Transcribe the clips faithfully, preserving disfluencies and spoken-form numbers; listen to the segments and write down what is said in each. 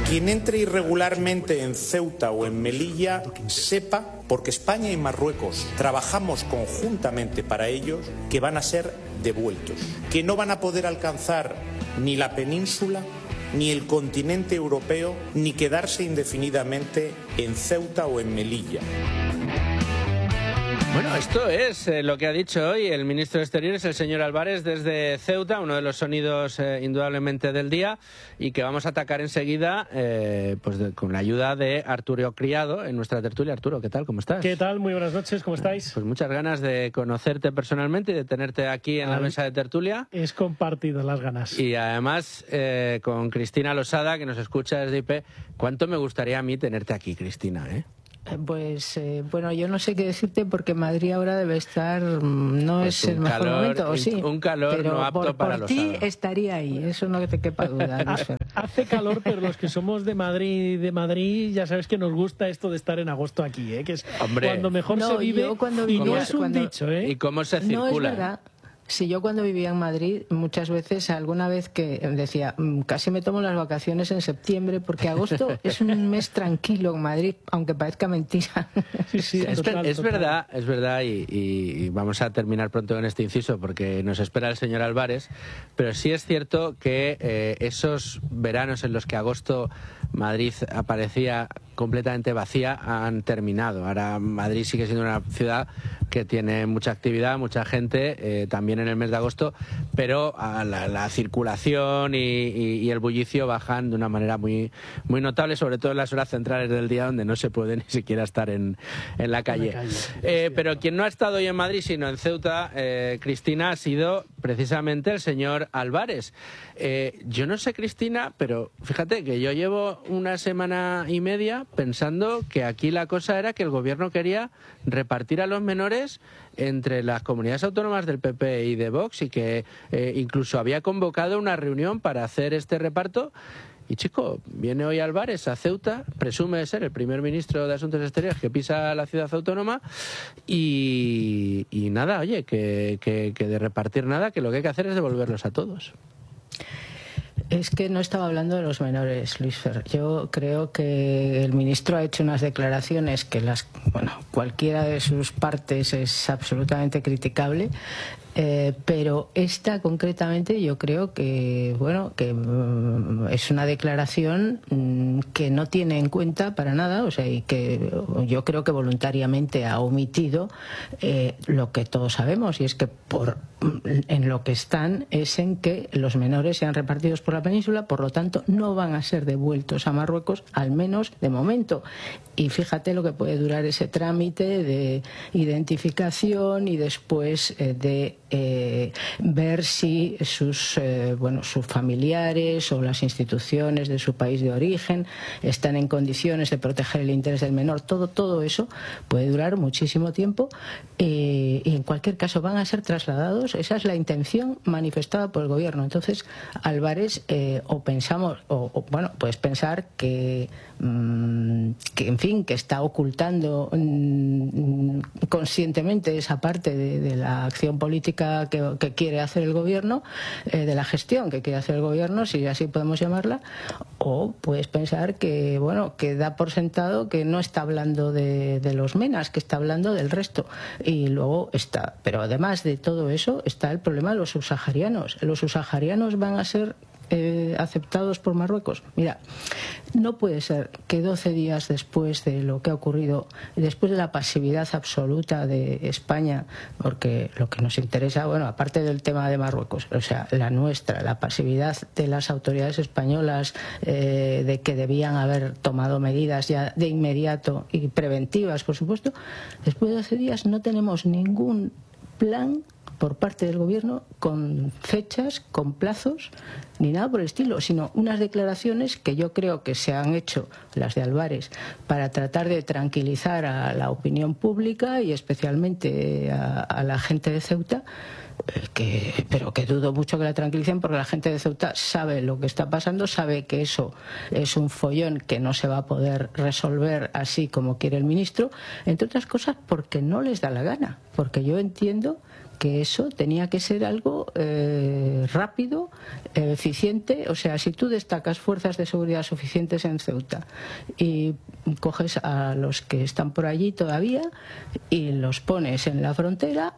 Quien entre irregularmente en Ceuta o en Melilla sepa, porque España y Marruecos trabajamos conjuntamente para ellos, que van a ser devueltos, que no van a poder alcanzar ni la península ni el continente europeo, ni quedarse indefinidamente en Ceuta o en Melilla. Bueno, esto es eh, lo que ha dicho hoy el ministro de Exteriores, el señor Álvarez, desde Ceuta, uno de los sonidos eh, indudablemente del día, y que vamos a atacar enseguida eh, pues de, con la ayuda de Arturo Criado en nuestra tertulia. Arturo, ¿qué tal? ¿Cómo estás? ¿Qué tal? Muy buenas noches, ¿cómo estáis? Pues muchas ganas de conocerte personalmente y de tenerte aquí en la mesa de tertulia. Es compartido las ganas. Y además eh, con Cristina Losada, que nos escucha desde I P. ¿Cuánto me gustaría a mí tenerte aquí, Cristina, eh? Pues eh, bueno, yo no sé qué decirte porque Madrid ahora debe estar, no pues es el mejor calor, momento, ¿o sí? Un calor pero no apto por, para por los ti sábados. Estaría ahí, eso no te quepa duda. Hace calor, pero los que somos de Madrid, de Madrid, ya sabes que nos gusta esto de estar en agosto aquí, ¿eh? Que es Hombre, cuando mejor no, se vive yo cuando y no vivía, es un cuando, dicho, ¿eh? ¿Y cómo se circula? No es verdad. Si yo cuando vivía en Madrid, muchas veces, alguna vez que decía, casi me tomo las vacaciones en septiembre, porque agosto es un mes tranquilo en Madrid, aunque parezca mentira. Sí, sí, es, total, es total. verdad, es verdad, y, y, y vamos a terminar pronto en este inciso porque nos espera el señor Álvarez, pero sí es cierto que eh, esos veranos en los que agosto Madrid aparecía completamente vacía han terminado. Ahora Madrid sigue siendo una ciudad que tiene mucha actividad, mucha gente, eh, también en el mes de agosto, pero a la, la circulación y, y, y el bullicio bajan de una manera muy, muy notable, sobre todo en las horas centrales del día donde no se puede ni siquiera estar en, en la calle. En la calle, eh, pero quien no ha estado hoy en Madrid, sino en Ceuta, eh, Cristina, ha sido precisamente el señor Álvarez. Eh, yo no sé, Cristina, pero fíjate que yo llevo una semana y media pensando que aquí la cosa era que el gobierno quería repartir a los menores entre las comunidades autónomas del P P y de Vox y que eh, incluso había convocado una reunión para hacer este reparto. Y chico, viene hoy Álvarez a Ceuta, presume de ser el primer ministro de Asuntos Exteriores que pisa la ciudad autónoma y, y nada, oye, que, que, que de repartir nada, que lo que hay que hacer es devolverlos a todos. Es que no estaba hablando de los menores, Luis Fer. Yo creo que el ministro ha hecho unas declaraciones que las, bueno, cualquiera de sus partes es absolutamente criticable. Eh, pero esta concretamente yo creo que bueno que mm, es una declaración mm, que no tiene en cuenta para nada, o sea, y que yo creo que voluntariamente ha omitido eh, lo que todos sabemos, y es que por en lo que están es en que los menores sean repartidos por la península, por lo tanto no van a ser devueltos a Marruecos, al menos de momento. Y fíjate lo que puede durar ese trámite de identificación y después eh, de Eh, ver si sus eh, bueno sus familiares o las instituciones de su país de origen están en condiciones de proteger el interés del menor. Todo todo eso puede durar muchísimo tiempo eh, y en cualquier caso van a ser trasladados. Esa es la intención manifestada por el gobierno. Entonces Álvarez eh, o pensamos o, o bueno puedes pensar que mmm, que en fin que está ocultando mmm, conscientemente esa parte de, de la acción política Que, que quiere hacer el gobierno, eh, de la gestión que quiere hacer el gobierno, si así podemos llamarla, o puedes pensar que bueno que da por sentado que no está hablando de, de los menas, que está hablando del resto. Y luego está, pero además de todo eso está el problema de los subsaharianos. Los subsaharianos van a ser Eh, aceptados por Marruecos. Mira, no puede ser que doce días después de lo que ha ocurrido, después de la pasividad absoluta de España, porque lo que nos interesa, bueno, aparte del tema de Marruecos, o sea, la nuestra, la pasividad de las autoridades españolas eh, de que debían haber tomado medidas ya de inmediato y preventivas, por supuesto, después de doce días no tenemos ningún plan por parte del gobierno con fechas, con plazos, ni nada por el estilo, sino unas declaraciones que yo creo que se han hecho, las de Álvarez, para tratar de tranquilizar a la opinión pública y especialmente a, a la gente de Ceuta, que, pero que dudo mucho que la tranquilicen, porque la gente de Ceuta sabe lo que está pasando, sabe que eso es un follón que no se va a poder resolver así como quiere el ministro, entre otras cosas porque no les da la gana, porque yo entiendo que eso tenía que ser algo eh, rápido, eh, eficiente. O sea, si tú destacas fuerzas de seguridad suficientes en Ceuta y coges a los que están por allí todavía y los pones en la frontera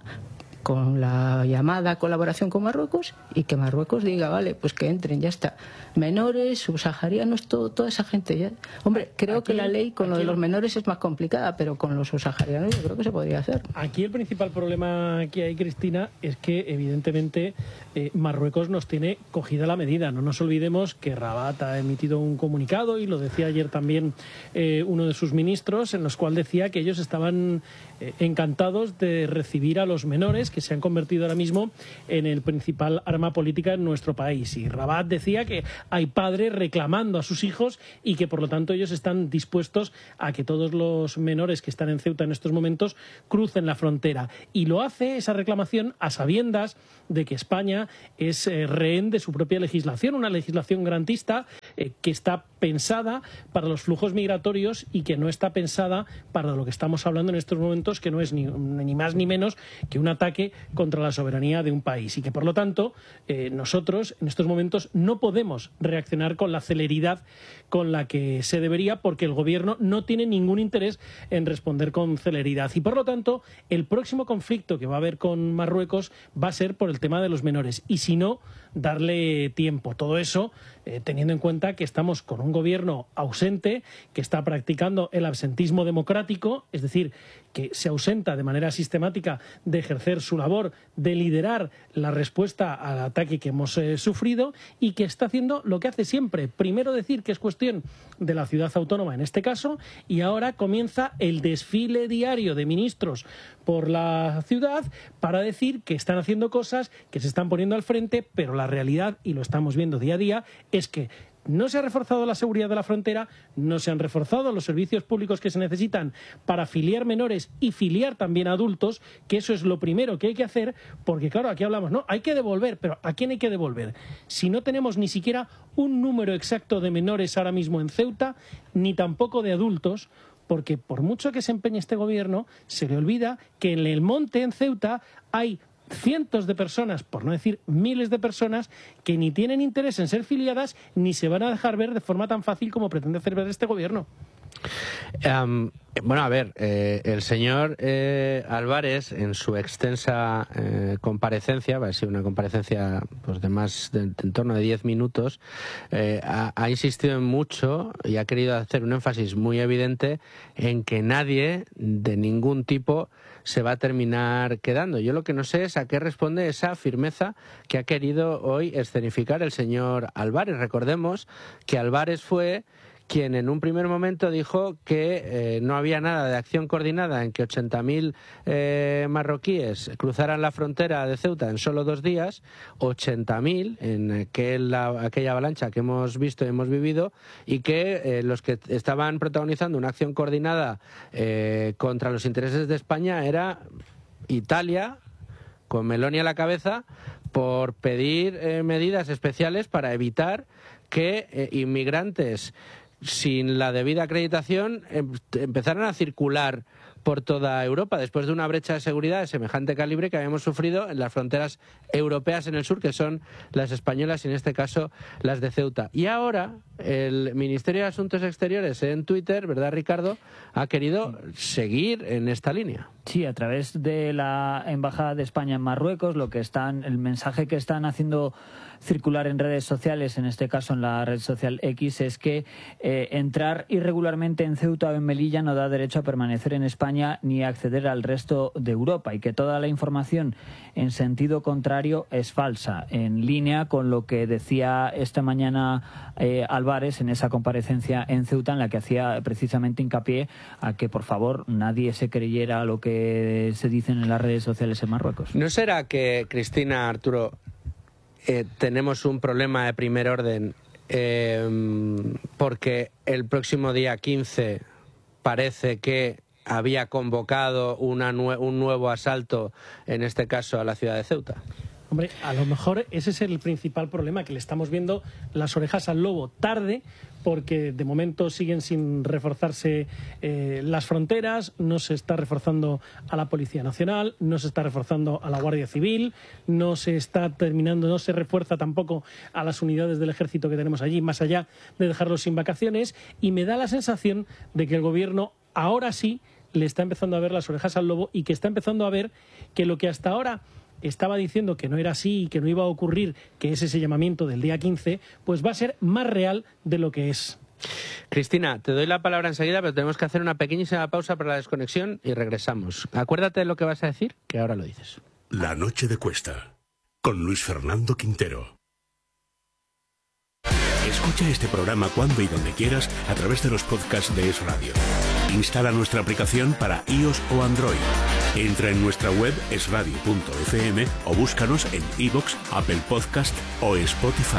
con la llamada colaboración con Marruecos, y que Marruecos diga, vale, pues que entren, ya está. Menores, subsaharianos, todo, toda esa gente ya. Hombre, creo aquí, que la ley con lo de los menores es más complicada, pero con los subsaharianos yo creo que se podría hacer. Aquí el principal problema que hay, Cristina, es que evidentemente eh, Marruecos nos tiene cogida la medida. No nos olvidemos que Rabat ha emitido un comunicado, y lo decía ayer también eh, uno de sus ministros, en los cual decía que ellos estaban eh, encantados de recibir a los menores, que se han convertido ahora mismo en el principal arma política en nuestro país. Y Rabat decía que hay padres reclamando a sus hijos y que por lo tanto ellos están dispuestos a que todos los menores que están en Ceuta en estos momentos crucen la frontera. Y lo hace, esa reclamación, a sabiendas de que España es eh, rehén de su propia legislación, una legislación garantista eh, que está pensada para los flujos migratorios y que no está pensada para lo que estamos hablando en estos momentos, que no es ni, ni más ni menos que un ataque contra la soberanía de un país, y que por lo tanto eh, nosotros en estos momentos no podemos reaccionar con la celeridad con la que se debería, porque el gobierno no tiene ningún interés en responder con celeridad, y por lo tanto el próximo conflicto que va a haber con Marruecos va a ser por el tema de los menores, y si no, darle tiempo. Todo eso eh, teniendo en cuenta que estamos con un gobierno ausente, que está practicando el absentismo democrático, es decir, que se ausenta de manera sistemática de ejercer su labor de liderar la respuesta al ataque que hemos eh, sufrido, y que está haciendo lo que hace siempre: primero decir que es cuestión de la ciudad autónoma en este caso, y ahora comienza el desfile diario de ministros por la ciudad para decir que están haciendo cosas, que se están poniendo al frente, pero la realidad, y lo estamos viendo día a día, es que no se ha reforzado la seguridad de la frontera, no se han reforzado los servicios públicos que se necesitan para filiar menores y filiar también adultos, que eso es lo primero que hay que hacer, porque claro, aquí hablamos, no, hay que devolver, pero ¿a quién hay que devolver? Si no tenemos ni siquiera un número exacto de menores ahora mismo en Ceuta, ni tampoco de adultos, porque por mucho que se empeñe este gobierno, se le olvida que en el monte, en Ceuta, hay cientos de personas, por no decir miles de personas, que ni tienen interés en ser filiadas ni se van a dejar ver de forma tan fácil como pretende hacer ver este gobierno. Um, bueno, a ver, eh, el señor eh, Álvarez, en su extensa eh, comparecencia, va a ser una comparecencia pues, de más de, de en torno de diez minutos, eh, ha, ha insistido en mucho y ha querido hacer un énfasis muy evidente en que nadie de ningún tipo se va a terminar quedando. Yo lo que no sé es a qué responde esa firmeza que ha querido hoy escenificar el señor Álvarez. Recordemos que Álvarez fue quien en un primer momento dijo que eh, no había nada de acción coordinada en que ochenta mil eh, marroquíes cruzaran la frontera de Ceuta en solo dos días, ochenta mil en aquel, la, aquella avalancha que hemos visto y hemos vivido, y que eh, los que estaban protagonizando una acción coordinada eh, contra los intereses de España era Italia, con Meloni a la cabeza, por pedir eh, medidas especiales para evitar que eh, inmigrantes sin la debida acreditación em, empezaron a circular por toda Europa, después de una brecha de seguridad de semejante calibre que habíamos sufrido en las fronteras europeas en el sur, que son las españolas y en este caso las de Ceuta. Y ahora el Ministerio de Asuntos Exteriores en Twitter, ¿verdad, Ricardo?, ha querido seguir en esta línea. Sí, a través de la Embajada de España en Marruecos, lo que están, el mensaje que están haciendo circular en redes sociales, en este caso en la red social X, es que eh, entrar irregularmente en Ceuta o en Melilla no da derecho a permanecer en España ni a acceder al resto de Europa, y que toda la información en sentido contrario es falsa, en línea con lo que decía esta mañana eh, Álvarez en esa comparecencia en Ceuta, en la que hacía precisamente hincapié a que por favor nadie se creyera lo que se dicen en las redes sociales en Marruecos. ¿No será que, Cristina, Arturo, Eh, tenemos un problema de primer orden eh, porque el próximo día quince parece que había convocado una nue- un nuevo asalto, en este caso a la ciudad de Ceuta? Hombre, a lo mejor ese es el principal problema, que le estamos viendo las orejas al lobo tarde, porque de momento siguen sin reforzarse eh, las fronteras, no se está reforzando a la Policía Nacional, no se está reforzando a la Guardia Civil, no se está terminando, no se refuerza tampoco a las unidades del ejército que tenemos allí, más allá de dejarlos sin vacaciones, y me da la sensación de que el gobierno ahora sí le está empezando a ver las orejas al lobo y que está empezando a ver que lo que hasta ahora estaba diciendo que no era así y que no iba a ocurrir, que es ese llamamiento del día quince, pues va a ser más real de lo que es. Cristina, te doy la palabra enseguida, pero tenemos que hacer una pequeñísima pausa para la desconexión y regresamos. Acuérdate de lo que vas a decir, que ahora lo dices. La noche de Cuesta, con Luis Fernando Quintero. Escucha este programa cuando y donde quieras a través de los podcasts de Es Radio. Instala nuestra aplicación para iOS o Android. Entra en nuestra web es radio punto efe eme o búscanos en iVoox, Apple Podcast o Spotify.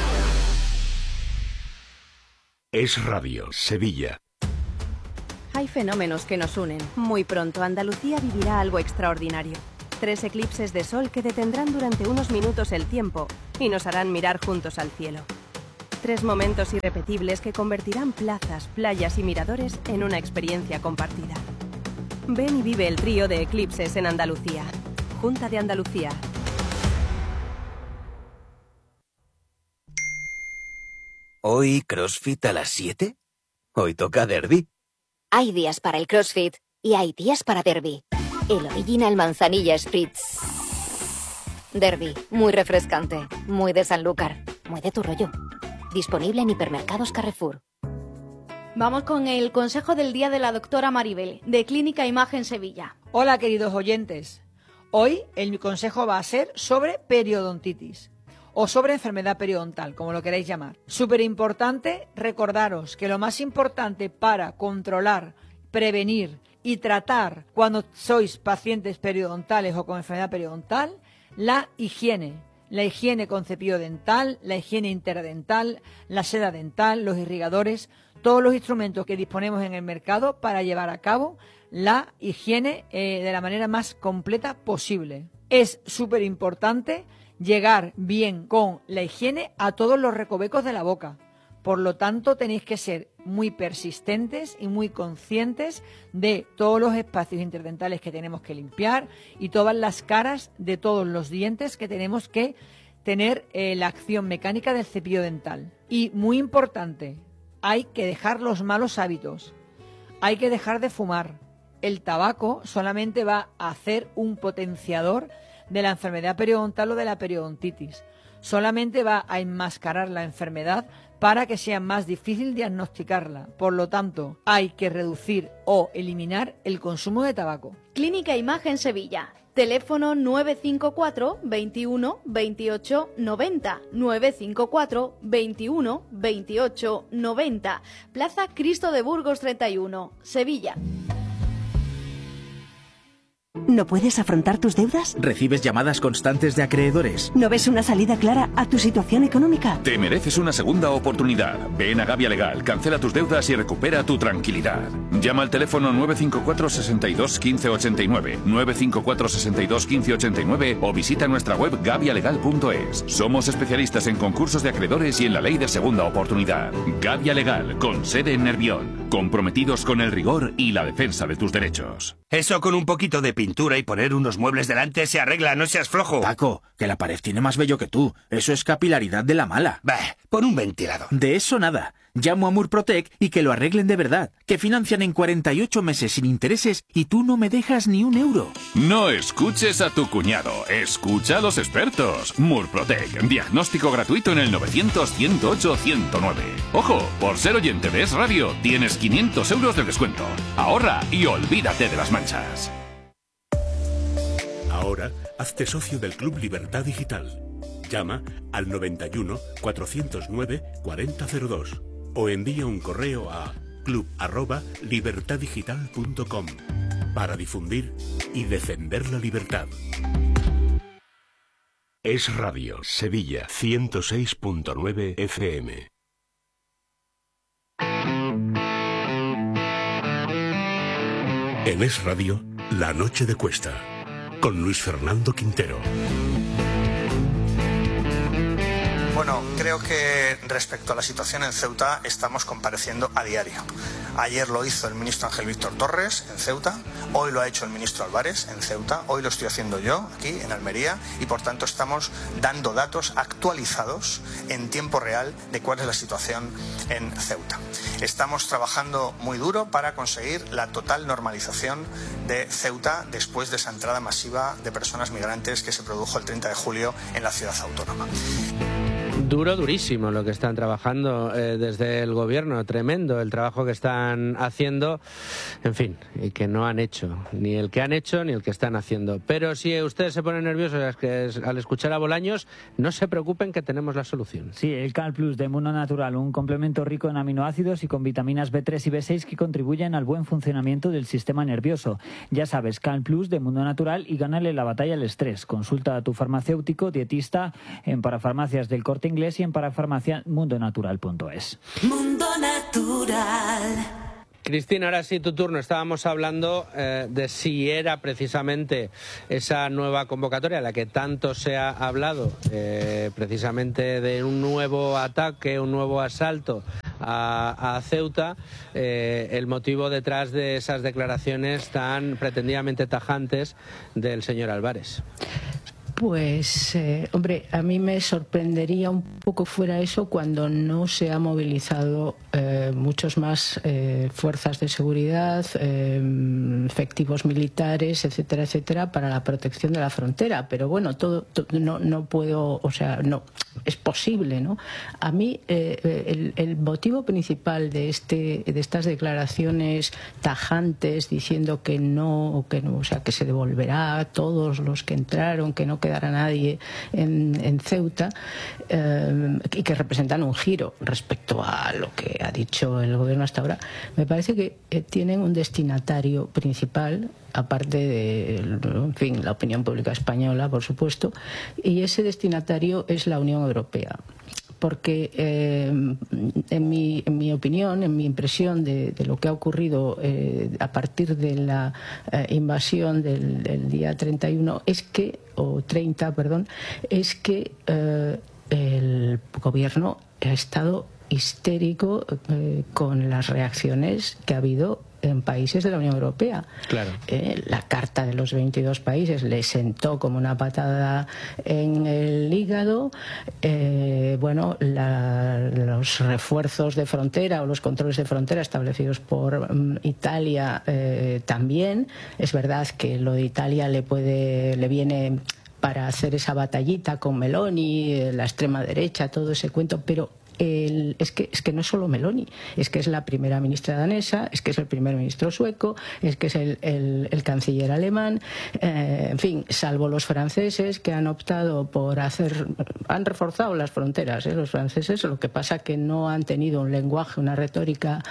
Es Radio, Sevilla. Hay fenómenos que nos unen. Muy pronto Andalucía vivirá algo extraordinario. Tres eclipses de sol que detendrán durante unos minutos el tiempo y nos harán mirar juntos al cielo. Tres momentos irrepetibles que convertirán plazas, playas y miradores en una experiencia compartida. Ven y vive el trío de eclipses en Andalucía. Junta de Andalucía. ¿Hoy CrossFit a las siete? ¿Hoy toca derbi? Hay días para el CrossFit y hay días para derbi. El Original Manzanilla Spritz. Derbi, muy refrescante, muy de Sanlúcar, muy de tu rollo. Disponible en hipermercados Carrefour. Vamos con el consejo del día de la doctora Maribel, de Clínica Imagen Sevilla. Hola, queridos oyentes. Hoy el mi consejo va a ser sobre periodontitis o sobre enfermedad periodontal, como lo queráis llamar. Súper importante recordaros que lo más importante para controlar, prevenir y tratar cuando sois pacientes periodontales o con enfermedad periodontal, la higiene. La higiene con cepillo dental, la higiene interdental, la seda dental, los irrigadores, todos los instrumentos que disponemos en el mercado para llevar a cabo la higiene eh, de la manera más completa posible. Es súper importante llegar bien con la higiene a todos los recovecos de la boca. Por lo tanto, tenéis que ser muy persistentes y muy conscientes de todos los espacios interdentales que tenemos que limpiar y todas las caras de todos los dientes que tenemos que tener eh, la acción mecánica del cepillo dental. Y muy importante, hay que dejar los malos hábitos, hay que dejar de fumar. El tabaco solamente va a hacer un potenciador de la enfermedad periodontal o de la periodontitis. Solamente va a enmascarar la enfermedad para que sea más difícil diagnosticarla. Por lo tanto, hay que reducir o eliminar el consumo de tabaco. Clínica Imagen Sevilla. Teléfono nueve cinco cuatro, veintiuno, veintiocho, noventa. nueve cinco cuatro, veintiuno, veintiocho, noventa. Plaza Cristo de Burgos treinta y uno, Sevilla. ¿No puedes afrontar tus deudas? ¿Recibes llamadas constantes de acreedores? ¿No ves una salida clara a tu situación económica? Te mereces una segunda oportunidad. Ven a Gavia Legal, cancela tus deudas y recupera tu tranquilidad. Llama al teléfono nueve cinco cuatro, sesenta y dos, quince ochenta y nueve, nueve cinco cuatro, sesenta y dos, quince ochenta y nueve o visita nuestra web gavia legal punto es. Somos especialistas en concursos de acreedores y en la ley de segunda oportunidad. Gavia Legal, con sede en Nervión. Comprometidos con el rigor y la defensa de tus derechos. Eso con un poquito de pintura y poner unos muebles delante se arregla, no seas flojo. Paco, que la pared tiene más vello que tú. Eso es capilaridad de la mala. Bah, pon un ventilador. De eso nada. Llamo a Murprotec y que lo arreglen de verdad. Que financian en cuarenta y ocho meses sin intereses y tú no me dejas ni un euro. No escuches a tu cuñado. Escucha a los expertos. Murprotec. Diagnóstico gratuito en el novecientos, ciento ocho, ciento nueve. Ojo, por ser oyente de Es Radio, tienes quinientos euros de descuento. Ahorra y olvídate de las manchas. Ahora, hazte socio del Club Libertad Digital. Llama al noventa y uno, cuatrocientos nueve, cuarenta cero dos o envía un correo a club arroba libertad digital punto com para difundir y defender la libertad. Es Radio, Sevilla, ciento seis punto nueve F M. En Es Radio, La Noche de Cuesta, con Luis Fernando Quintero. Bueno, creo que respecto a la situación en Ceuta estamos compareciendo a diario. Ayer lo hizo el ministro Ángel Víctor Torres en Ceuta, hoy lo ha hecho el ministro Álvarez en Ceuta, hoy lo estoy haciendo yo aquí en Almería y por tanto estamos dando datos actualizados en tiempo real de cuál es la situación en Ceuta. Estamos trabajando muy duro para conseguir la total normalización de Ceuta después de esa entrada masiva de personas migrantes que se produjo el treinta de julio en la ciudad autónoma. Duro, durísimo lo que están trabajando eh, desde el gobierno, tremendo el trabajo que están haciendo, en fin, y que no han hecho, ni el que han hecho ni el que están haciendo. Pero si ustedes se ponen nerviosos es que es, al escuchar a Bolaños, no se preocupen que tenemos la solución. Sí, el Cal Plus de Mundo Natural, un complemento rico en aminoácidos y con vitaminas B tres y B seis que contribuyen al buen funcionamiento del sistema nervioso. Ya sabes, Cal Plus de Mundo Natural y gánale la batalla al estrés. Consulta a tu farmacéutico, dietista en Parafarmacias del Corte Inglés y en parafarmacia mundo natural punto es. Mundo Natural. Cristina, ahora sí tu turno. Estábamos hablando eh, de si era precisamente esa nueva convocatoria a la que tanto se ha hablado, eh, precisamente de un nuevo ataque, un nuevo asalto a, a Ceuta, eh, el motivo detrás de esas declaraciones tan pretendidamente tajantes del señor Álvarez. Pues, eh, hombre, a mí me sorprendería un poco fuera eso cuando no se ha movilizado eh, muchos más eh, fuerzas de seguridad, eh, efectivos militares, etcétera, etcétera, para la protección de la frontera. Pero bueno, todo, todo no, no puedo, o sea, no es posible, ¿no? A mí eh, el, el motivo principal de este, de estas declaraciones tajantes diciendo que no, que no, o sea, que se devolverá a todos los que entraron, que no quedará a nadie en, en Ceuta, eh, y que representan un giro respecto a lo que ha dicho el gobierno hasta ahora, me parece que eh, tienen un destinatario principal, aparte de, en fin, la opinión pública española, por supuesto, y ese destinatario es la Unión Europea. Porque eh, en, mi, en mi opinión, en mi impresión de, de lo que ha ocurrido eh, a partir de la eh, invasión del, del día treinta y uno, es que, o treinta, perdón, es que eh, el gobierno ha estado histérico eh, con las reacciones que ha habido en países de la Unión Europea. Claro. Eh, la Carta de los veintidós países le sentó como una patada en el hígado. Eh, bueno, la, los refuerzos de frontera o los controles de frontera establecidos por um, Italia eh, también. Es verdad que lo de Italia le puede, le viene para hacer esa batallita con Meloni, la extrema derecha, todo ese cuento, pero El, es, que, es que no es solo Meloni, es que es la primera ministra danesa, es que es el primer ministro sueco, es que es el, el, el canciller alemán, eh, en fin, salvo los franceses que han optado por hacer, han reforzado las fronteras, ¿eh? Los franceses, lo que pasa que no han tenido un lenguaje, una retórica,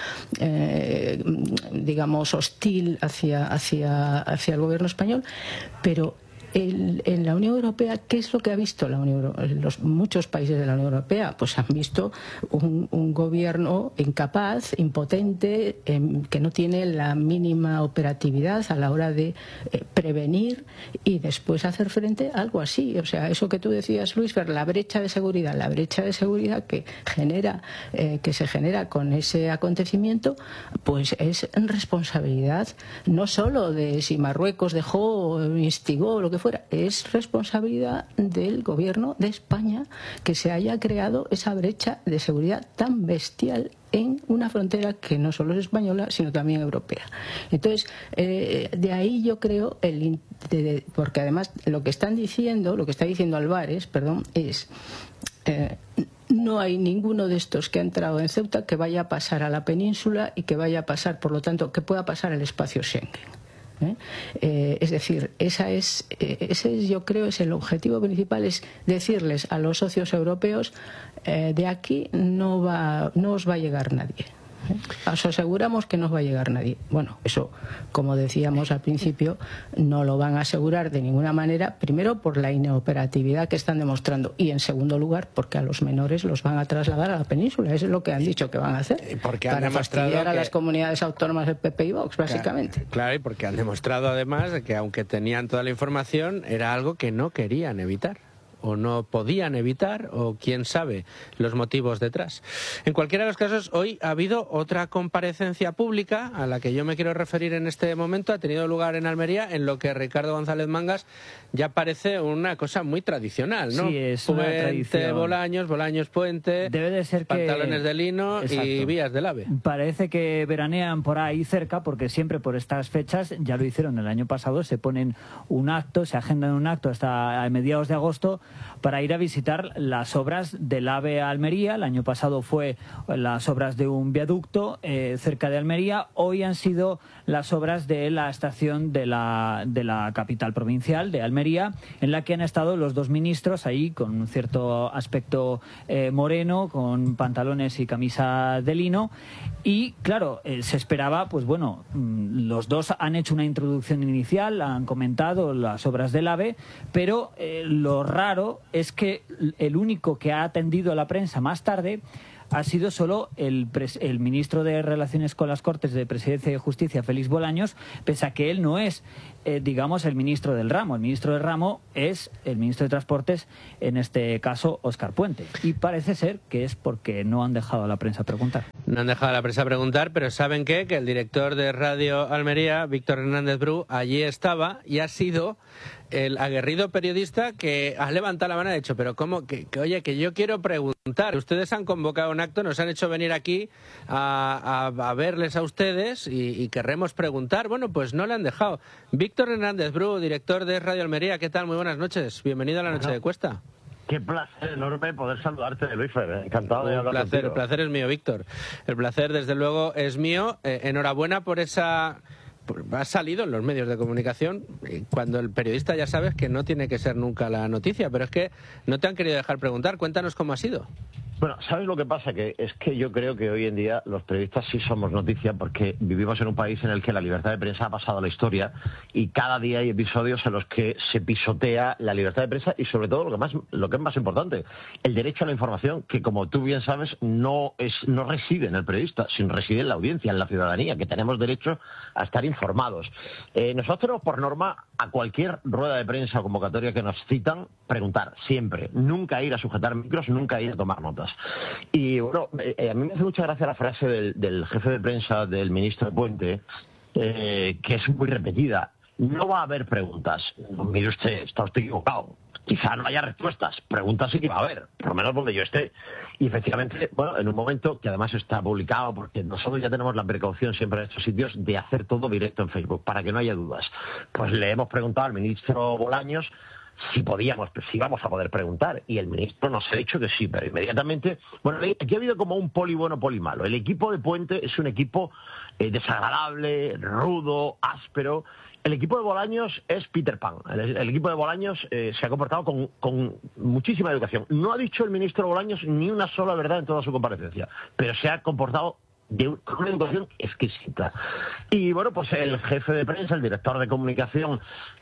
eh, digamos, hostil hacia, hacia, hacia el gobierno español, pero El, en la Unión Europea, ¿qué es lo que ha visto la Unión, los muchos países de la Unión Europea? Pues han visto un, un gobierno incapaz, impotente, eh, que no tiene la mínima operatividad a la hora de eh, prevenir y después hacer frente a algo así. O sea, eso que tú decías, Luis, ver la brecha de seguridad, la brecha de seguridad que genera, eh, que se genera con ese acontecimiento, pues es responsabilidad no solo de si Marruecos dejó o instigó lo que fuera, es responsabilidad del gobierno de España que se haya creado esa brecha de seguridad tan bestial en una frontera que no solo es española, sino también europea. Entonces, eh, de ahí yo creo, el, de, de, porque además lo que están diciendo, lo que está diciendo Álvarez, perdón, es eh, no hay ninguno de estos que ha entrado en Ceuta que vaya a pasar a la península y que vaya a pasar, por lo tanto, que pueda pasar al espacio Schengen. ¿Eh? Eh, es decir, esa es, eh, ese es, yo creo, es el objetivo principal, es decirles a los socios europeos, eh, de aquí no va, no os va a llegar nadie. ¿Eh? Os aseguramos que no os va a llegar nadie. Bueno, eso, como decíamos al principio, no lo van a asegurar de ninguna manera, primero por la inoperatividad que están demostrando y en segundo lugar porque a los menores los van a trasladar a la península. Eso es lo que han dicho que van a hacer, porque han para fastidiar que... a las comunidades autónomas del P P y Vox, básicamente. Claro, claro, y porque han demostrado además de que aunque tenían toda la información, era algo que no querían evitar. o no podían evitar, o quién sabe los motivos detrás. En cualquiera de los casos, hoy ha habido otra comparecencia pública a la que yo me quiero referir en este momento. Ha tenido lugar en Almería, en lo que Ricardo González Mangas ya parece una cosa muy tradicional, ¿no? Sí, es Puente, una tradición. Bolaños, Bolaños, Puente, debe de ser que... pantalones de lino. Exacto. Y vías del AVE. Parece que veranean por ahí cerca, porque siempre por estas fechas, ya lo hicieron el año pasado, se ponen un acto, se agendan un acto hasta mediados de agosto para ir a visitar las obras del AVE a Almería. El año pasado fue las obras de un viaducto eh, cerca de Almería. Hoy han sido las obras de la estación de la, de la capital provincial de Almería, en la que han estado los dos ministros ahí con un cierto aspecto eh, moreno, con pantalones y camisa de lino. Y claro, eh, se esperaba, pues bueno, los dos han hecho una introducción inicial, han comentado las obras del AVE, pero eh, lo raro es que el único que ha atendido a la prensa más tarde ha sido solo el, el ministro de Relaciones con las Cortes de Presidencia y Justicia, Félix Bolaños, pese a que él no es, eh, digamos, el ministro del ramo. El ministro del ramo es el ministro de Transportes, en este caso, Óscar Puente. Y parece ser que es porque no han dejado a la prensa preguntar. No han dejado a la prensa preguntar, pero ¿saben qué? Que el director de Radio Almería, Víctor Hernández Bru, allí estaba y ha sido el aguerrido periodista que ha levantado la mano y ha dicho, pero ¿cómo? Que, que oye, que yo quiero preguntar. Ustedes han convocado un acto, nos han hecho venir aquí a, a, a verles a ustedes y, y querremos preguntar. Bueno, pues no le han dejado. Víctor Hernández Bru, director de Radio Almería, ¿qué tal? Muy buenas noches. Bienvenido a la Noche bueno, de Cuesta. Qué placer enorme poder saludarte, Luisfer. Encantado de hablar placer, contigo. El placer es mío, Víctor. El placer, desde luego, es mío. Eh, enhorabuena por esa... Ha salido en los medios de comunicación cuando el periodista, ya sabes, que no tiene que ser nunca la noticia, pero es que no te han querido dejar preguntar. Cuéntanos cómo ha sido. Bueno, ¿sabes lo que pasa? Que es que yo creo que hoy en día los periodistas sí somos noticia porque vivimos en un país en el que la libertad de prensa ha pasado a la historia y cada día hay episodios en los que se pisotea la libertad de prensa y sobre todo lo que más, lo que es más importante, el derecho a la información, que como tú bien sabes no es no reside en el periodista, sino reside en la audiencia, en la ciudadanía, que tenemos derecho a estar informados. Eh, nosotros tenemos por norma a cualquier rueda de prensa o convocatoria que nos citan preguntar, siempre, nunca ir a sujetar micros, nunca ir a tomar notas. Y bueno, eh, a mí me hace mucha gracia la frase del, del jefe de prensa del ministro Puente, eh, que es muy repetida. No va a haber preguntas. Mire usted, está usted equivocado. Quizá no haya respuestas. Preguntas sí que va a haber, por lo menos donde yo esté. Y efectivamente, bueno, en un momento que además está publicado, porque nosotros ya tenemos la precaución siempre en estos sitios de hacer todo directo en Facebook, para que no haya dudas. Pues le hemos preguntado al ministro Bolaños si podíamos, si vamos a poder preguntar, y el ministro nos ha dicho que sí, pero inmediatamente, bueno, aquí ha habido como un poli bueno, poli malo. El equipo de Puente es un equipo eh, desagradable, rudo, áspero. El equipo de Bolaños es Peter Pan. El, el equipo de Bolaños eh, se ha comportado con, con muchísima educación. No ha dicho el ministro Bolaños ni una sola verdad en toda su comparecencia, pero se ha comportado de un, con una educación exquisita. Y bueno, pues el jefe de prensa, el director de comunicación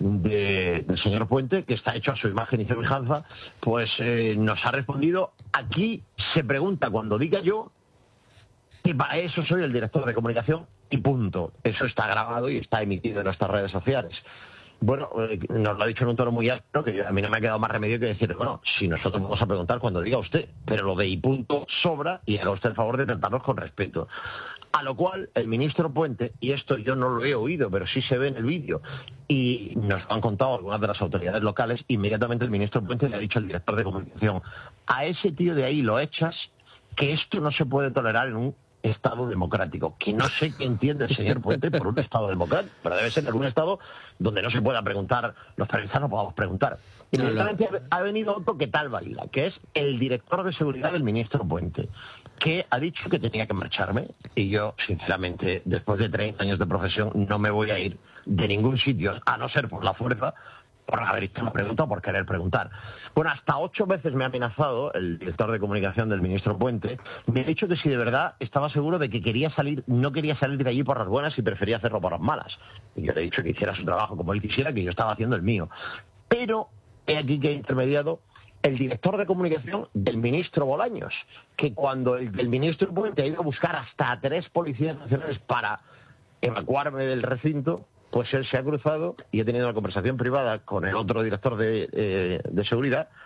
de, del señor Puente, que está hecho a su imagen y semejanza, pues eh, nos ha respondido: aquí se pregunta cuando diga yo, y para eso soy el director de comunicación y punto. Eso está grabado y está emitido en nuestras redes sociales. Bueno, eh, nos lo ha dicho en un tono muy alto, que yo, a mí no me ha quedado más remedio que decir, bueno, si nosotros vamos a preguntar cuando diga usted, pero lo de y punto sobra y haga usted el favor de tratarnos con respeto. A lo cual el ministro Puente, y esto yo no lo he oído, pero sí se ve en el vídeo, y nos lo han contado algunas de las autoridades locales, inmediatamente el ministro Puente le ha dicho al director de comunicación: a ese tío de ahí lo echas, que esto no se puede tolerar en un Estado democrático. Que no sé qué entiende el señor Puente por un Estado democrático, pero debe ser en algún Estado donde no se pueda preguntar, los periodistas no podamos preguntar. Inmediatamente ha venido otro que tal valida, que es el director de seguridad del ministro Puente, que ha dicho que tenía que marcharme, y yo, sinceramente, después de treinta años de profesión, no me voy a ir de ningún sitio, a no ser por la fuerza, por haber hecho una pregunta o por querer preguntar. Bueno, hasta ocho veces me ha amenazado el director de comunicación del ministro Puente. Me ha dicho que si de verdad estaba seguro de que quería salir, no quería salir de allí por las buenas y prefería hacerlo por las malas. Y yo le he dicho que hiciera su trabajo como él quisiera, que yo estaba haciendo el mío. Pero he aquí que he intermediado el director de comunicación del ministro Bolaños, que cuando el, el ministro Puente ha ido a buscar hasta a tres policías nacionales para evacuarme del recinto, pues él se ha cruzado y ha tenido una conversación privada con el otro director de, eh, de seguridad,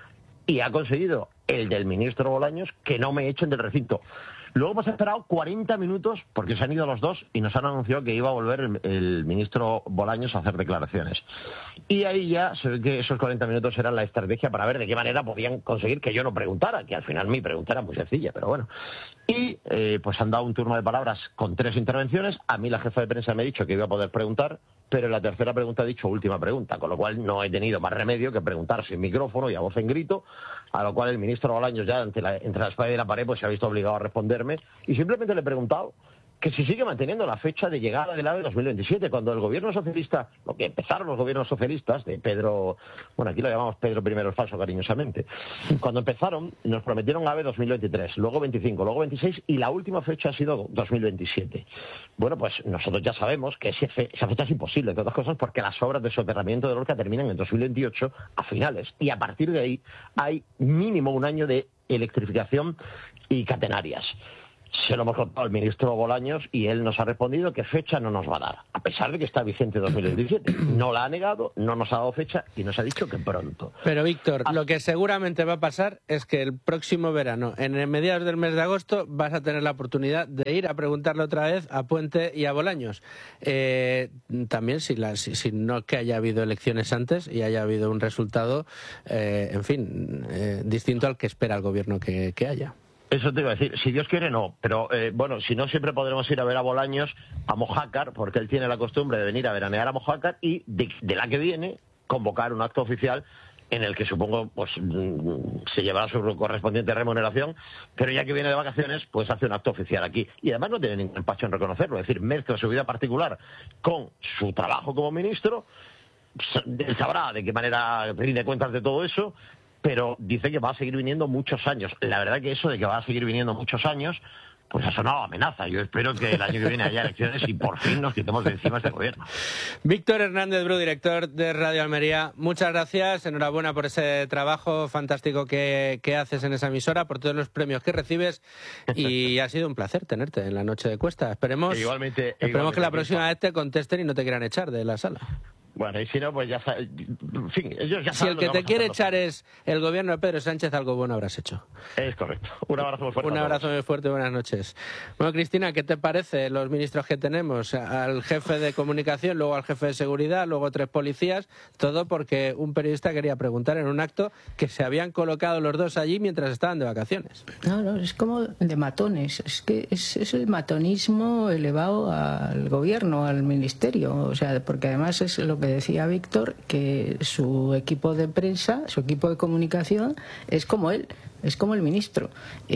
y ha conseguido el del ministro Bolaños que no me echen del recinto. Luego hemos esperado cuarenta minutos porque se han ido los dos y nos han anunciado que iba a volver el, el ministro Bolaños a hacer declaraciones. Y ahí ya se ve que esos cuarenta minutos eran la estrategia para ver de qué manera podían conseguir que yo no preguntara, que al final mi pregunta era muy sencilla, pero bueno. Y eh, pues han dado un turno de palabras con tres intervenciones. A mí la jefa de prensa me ha dicho que iba a poder preguntar, pero en la tercera pregunta ha dicho última pregunta, con lo cual no he tenido más remedio que preguntar sin micrófono y a voz en grito, a lo cual el ministro Bolaños ya entre la, entre la espada y la pared pues se ha visto obligado a responderme y simplemente le he preguntado que si sigue manteniendo la fecha de llegada del AVE dos mil veintisiete, cuando el gobierno socialista, lo que empezaron los gobiernos socialistas, de Pedro, bueno, aquí lo llamamos Pedro primero el falso cariñosamente, cuando empezaron nos prometieron AVE dos mil veintitrés, luego veinticinco, luego veintiséis y la última fecha ha sido dos mil veintisiete. Bueno, pues nosotros ya sabemos que esa fecha es imposible, entre otras cosas porque las obras de soterramiento de Lorca terminan en dos mil veintiocho a finales y a partir de ahí hay mínimo un año de electrificación y catenarias. Se lo hemos contado al ministro Bolaños y él nos ha respondido que fecha no nos va a dar, a pesar de que está vigente dos mil veintisiete. No la ha negado, no nos ha dado fecha y nos ha dicho que pronto. Pero, Víctor, ah. lo que seguramente va a pasar es que el próximo verano, en el mediados del mes de agosto, vas a tener la oportunidad de ir a preguntarle otra vez a Puente y a Bolaños. Eh, también, si, la, si, si no que haya habido elecciones antes y haya habido un resultado, eh, en fin, eh, distinto al que espera el gobierno que, que haya. Eso te iba a decir, si Dios quiere no, pero eh, bueno, si no siempre podremos ir a ver a Bolaños a Mojácar, porque él tiene la costumbre de venir a veranear a Mojácar y de, de la que viene convocar un acto oficial en el que supongo pues se llevará su correspondiente remuneración, pero ya que viene de vacaciones, pues hace un acto oficial aquí. Y además no tiene ningún empacho en reconocerlo, es decir, mezcla su vida particular con su trabajo como ministro, él sabrá de qué manera rinde cuentas de todo eso, pero dice que va a seguir viniendo muchos años. La verdad que eso de que va a seguir viniendo muchos años, pues ha sonado amenaza. Yo espero que el año que viene haya elecciones y por fin nos quitemos de encima este gobierno. Víctor Hernández Bru, director de Radio Almería, muchas gracias, enhorabuena por ese trabajo fantástico que, que haces en esa emisora, por todos los premios que recibes y ha sido un placer tenerte en la noche de Cuesta. Esperemos, igualmente, esperemos igualmente, que la próxima vez te contesten y no te quieran echar de la sala. Bueno, y si no, pues ya sabes. En fin, ellos ya si saben el que lo te vamos quiere a hacer. echar es el gobierno de Pedro Sánchez, algo bueno habrás hecho. Es correcto. Un abrazo muy fuerte. Un a todos. abrazo muy fuerte, buenas noches. Bueno, Cristina, ¿qué te parece los ministros que tenemos? Al jefe de comunicación, luego al jefe de seguridad, luego tres policías, todo porque un periodista quería preguntar en un acto que se habían colocado los dos allí mientras estaban de vacaciones. No, no, es como de matones. Es que es, es el matonismo elevado al gobierno, al ministerio. O sea, porque además es lo que decía Víctor, que su equipo de prensa, su equipo de comunicación es como él, es como el ministro,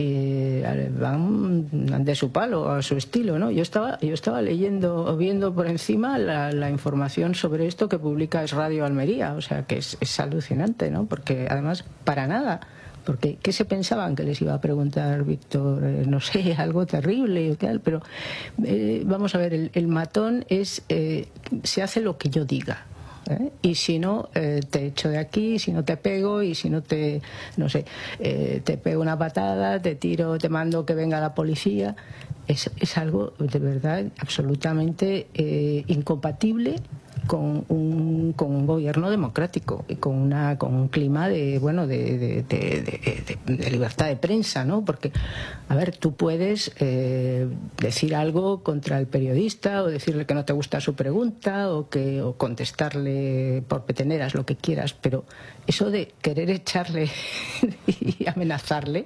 eh, van de su palo, a su estilo, ¿no? Yo estaba, yo estaba leyendo, viendo por encima la, la información sobre esto que publica Es Radio Almería, o sea que es, es alucinante, ¿no? Porque además para nada. Porque, ¿qué se pensaban que les iba a preguntar Víctor? Eh, no sé, algo terrible o tal, pero eh, vamos a ver, el, el matón es, eh, se hace lo que yo diga. ¿Eh? Y si no, eh, te echo de aquí, si no te pego, y si no te, no sé, eh, te pego una patada, te tiro, te mando que venga la policía. Es, es algo de verdad absolutamente eh, incompatible con un, con un gobierno democrático y con una con un clima de bueno de, de, de, de, de, de libertad de prensa, ¿no? Porque a ver, tú puedes eh, decir algo contra el periodista o decirle que no te gusta su pregunta o que o contestarle por peteneras lo que quieras, pero eso de querer echarle y amenazarle,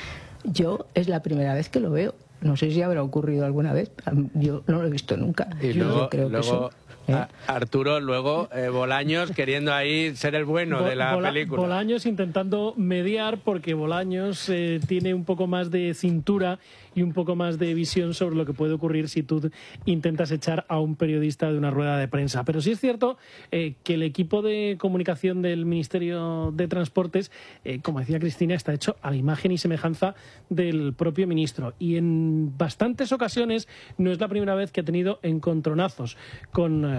yo es la primera vez que lo veo. No sé si habrá ocurrido alguna vez, yo no lo he visto nunca. Y yo luego, creo luego... que eso... ¿Eh? Arturo, luego eh, Bolaños queriendo ahí ser el bueno de la Bola, película. Bolaños intentando mediar porque Bolaños eh, tiene un poco más de cintura y un poco más de visión sobre lo que puede ocurrir si tú intentas echar a un periodista de una rueda de prensa. Pero sí es cierto eh, que el equipo de comunicación del Ministerio de Transportes, eh, como decía Cristina, está hecho a la imagen y semejanza del propio ministro. Y en bastantes ocasiones no es la primera vez que ha tenido encontronazos con eh,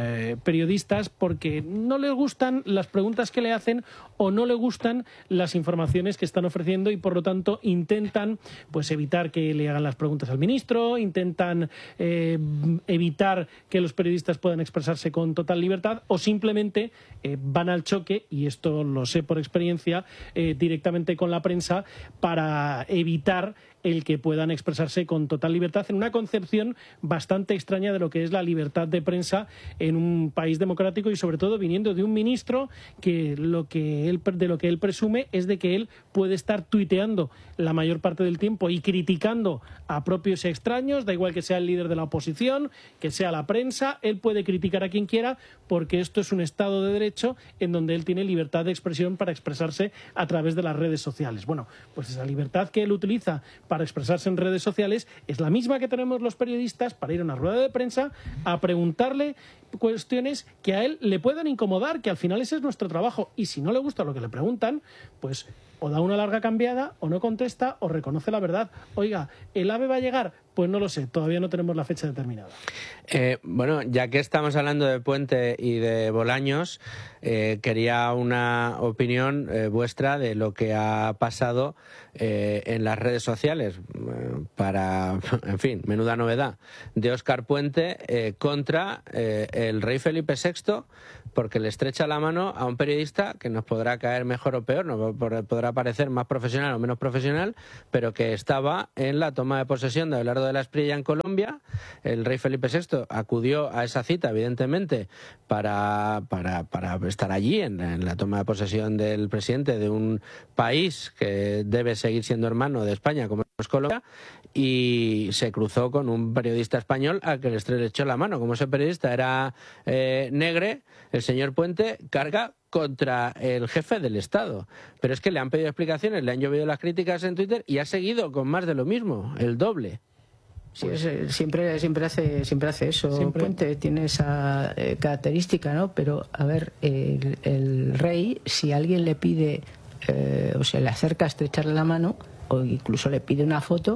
eh, periodistas porque no les gustan las preguntas que le hacen o no le gustan las informaciones que están ofreciendo y por lo tanto intentan pues evitar que le hagan las preguntas al ministro, intentan eh, evitar que los periodistas puedan expresarse con total libertad o simplemente eh, van al choque, y esto lo sé por experiencia, eh, directamente con la prensa para evitar el que puedan expresarse con total libertad en una concepción bastante extraña de lo que es la libertad de prensa en un país democrático y sobre todo viniendo de un ministro que lo que él, de lo que él presume es de que él puede estar tuiteando la mayor parte del tiempo y criticando a propios y extraños, da igual que sea el líder de la oposición, que sea la prensa, él puede criticar a quien quiera porque esto es un Estado de Derecho en donde él tiene libertad de expresión para expresarse a través de las redes sociales. Bueno, pues esa libertad que él utiliza para expresarse en redes sociales es la misma que tenemos los periodistas para ir a una rueda de prensa a preguntarle cuestiones que a él le puedan incomodar, que al final ese es nuestro trabajo, y si no le gusta lo que le preguntan, pues o da una larga cambiada, o no contesta, o reconoce la verdad. Oiga, ¿el AVE va a llegar? Pues no lo sé, todavía no tenemos la fecha determinada. Eh, bueno, ya que estamos hablando de Puente y de Bolaños, eh, quería una opinión eh, vuestra de lo que ha pasado eh, en las redes sociales eh, para, en fin, menuda novedad, de Óscar Puente eh, contra eh, el rey Felipe sexto, porque le estrecha la mano a un periodista que nos podrá caer mejor o peor, nos podrá parecer más profesional o menos profesional, pero que estaba en la toma de posesión de Abelardo de la Espriella en Colombia. El rey Felipe sexto acudió a esa cita, evidentemente, para, para, para estar allí en, en la toma de posesión del presidente de un país que debe seguir siendo hermano de España, como es Colombia, y se cruzó con un periodista español al que le estrechó la mano. Como ese periodista era eh, negre, el señor Puente carga contra el jefe del Estado. Pero es que le han pedido explicaciones, le han llovido las críticas en Twitter y ha seguido con más de lo mismo, el doble. Sí, es, siempre, siempre hace, siempre hace eso. Siempre. Puente tiene esa eh, característica, ¿no? Pero, a ver, el, el rey, si alguien le pide eh, o se le acerca a estrecharle la mano, o incluso le pide una foto,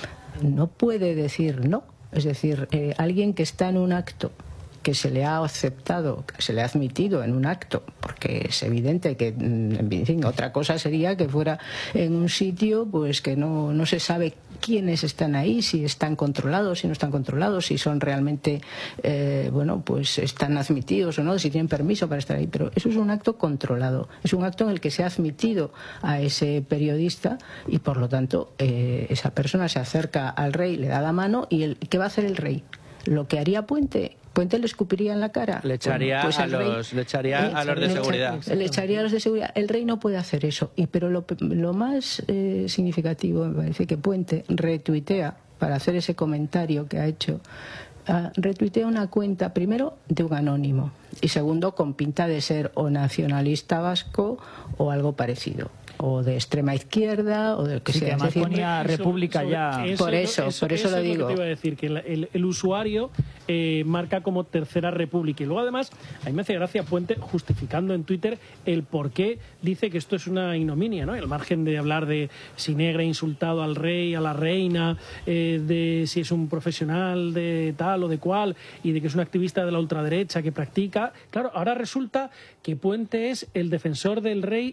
no puede decir no. Es decir, eh, alguien que está en un acto que se le ha aceptado, que se le ha admitido en un acto, porque es evidente que, en fin, otra cosa sería que fuera en un sitio pues que no, no se sabe quiénes están ahí, si están controlados, si no están controlados, si son realmente, eh, bueno, pues están admitidos o no, si tienen permiso para estar ahí, pero eso es un acto controlado, es un acto en el que se ha admitido a ese periodista y por lo tanto eh, esa persona se acerca al rey, le da la mano y el, ¿qué va a hacer el rey? Lo que haría Puente, Puente le escupiría en la cara. Le echaría, bueno, pues a, rey, los, le echaría eh, a los de le seguridad. Echa, le echaría a los de seguridad. El rey no puede hacer eso. Y pero lo, lo más eh, significativo me parece que Puente retuitea, para hacer ese comentario que ha hecho, uh, retuitea una cuenta, primero, de un anónimo, y segundo, con pinta de ser o nacionalista vasco o algo parecido, o de extrema izquierda o de lo que sí, sea. Que además es decir, ponía eso, República sobre, ya. Eso, por eso, eso, por eso, eso lo es digo. Lo que te iba a decir, que el, el, el usuario eh, marca como Tercera República. Y luego además, a mí me hace gracia Puente justificando en Twitter el por qué dice que esto es una ignominia, ¿no? El margen de hablar de si Negre ha insultado al rey, a la reina, eh, de si es un profesional de tal o de cual, y de que es un activista de la ultraderecha que practica. Claro, ahora resulta que Puente es el defensor del rey.